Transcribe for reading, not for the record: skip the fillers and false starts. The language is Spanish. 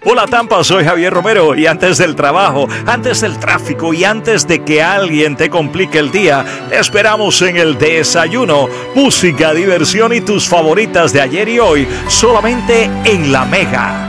Hola Tampa, soy Javier Romero y antes del trabajo, antes del tráfico y antes de que alguien te complique el día, te esperamos en el desayuno. Música, diversión y tus favoritas de ayer y hoy, solamente en La Mega.